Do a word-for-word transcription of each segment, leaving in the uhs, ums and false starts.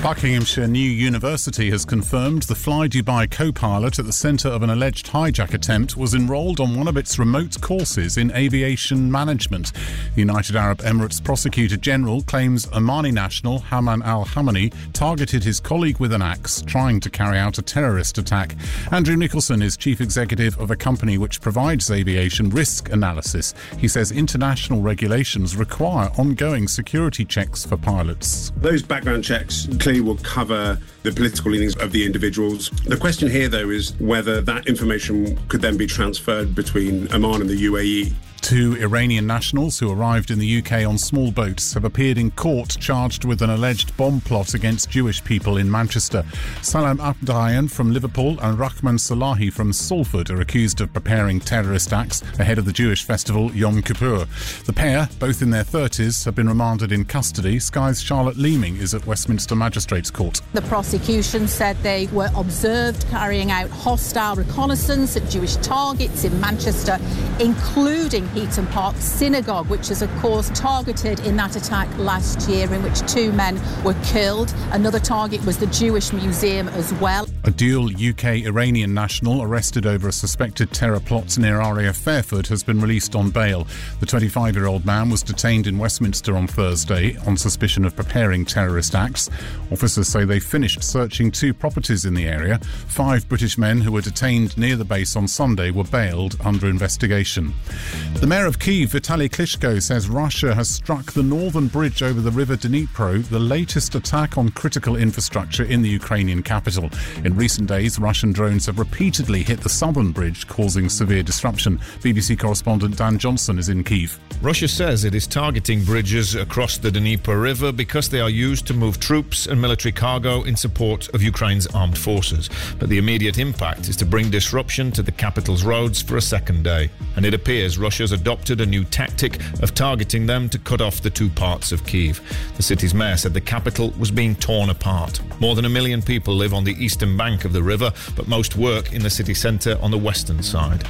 Buckinghamshire New University has confirmed the Fly Dubai co-pilot at the centre of an alleged hijack attempt was enrolled on one of its remote courses in aviation management. The United Arab Emirates Prosecutor General claims Omani national Haman al-Hamani targeted his colleague with an axe, trying to carry out a terrorist attack. Andrew Nicholson is chief executive of a company which provides aviation risk analysis. He says international regulations require ongoing security checks for pilots. Those background checks clearly will cover the political leanings of the individuals. The question here, though, is whether that information could then be transferred between Oman and the U A E. Two Iranian nationals who arrived in the U K on small boats have appeared in court charged with an alleged bomb plot against Jewish people in Manchester. Salam Abdayan from Liverpool and Rahman Salahi from Salford are accused of preparing terrorist acts ahead of the Jewish festival Yom Kippur. The pair, both in their thirties, have been remanded in custody. Sky's Charlotte Leeming is at Westminster Magistrates Court. The prosecution said they were observed carrying out hostile reconnaissance at Jewish targets in Manchester, including Heaton Park Synagogue, which was, of course, targeted in that attack last year in which two men were killed. Another target was the Jewish Museum as well. A dual U K-Iranian national arrested over a suspected terror plot near R A F Fairford has been released on bail. The twenty-five-year-old man was detained in Westminster on Thursday on suspicion of preparing terrorist acts. Officers say they finished searching two properties in the area. Five British men who were detained near the base on Sunday were bailed under investigation. The mayor of Kyiv, Vitaly Klitschko, says Russia has struck the northern bridge over the river Dnipro, the latest attack on critical infrastructure in the Ukrainian capital. In recent days, Russian drones have repeatedly hit the southern bridge, causing severe disruption. B B C correspondent Dan Johnson is in Kyiv. Russia says it is targeting bridges across the Dnipro River because they are used to move troops and military cargo in support of Ukraine's armed forces. But the immediate impact is to bring disruption to the capital's roads for a second day. And it appears Russia's adopted a new tactic of targeting them to cut off the two parts of Kyiv. The city's mayor said the capital was being torn apart. More than a million people live on the eastern bank of the river, but most work in the city centre on the western side.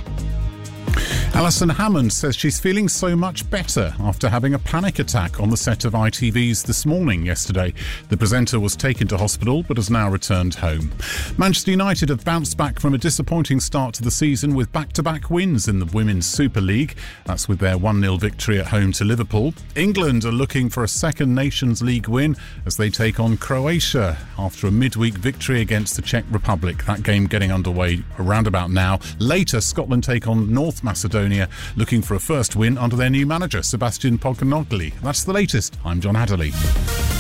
Alison Hammond says she's feeling so much better after having a panic attack on the set of I T V's This Morning yesterday. The presenter was taken to hospital but has now returned home. Manchester United have bounced back from a disappointing start to the season with back-to-back wins in the Women's Super League. That's with their one nil victory at home to Liverpool. England are looking for a second Nations League win as they take on Croatia after a midweek victory against the Czech Republic. That game getting underway around about now. Later, Scotland take on North Macedonia, looking for a first win under their new manager, Sebastian Pocognogli. That's the latest. I'm John Hatterley.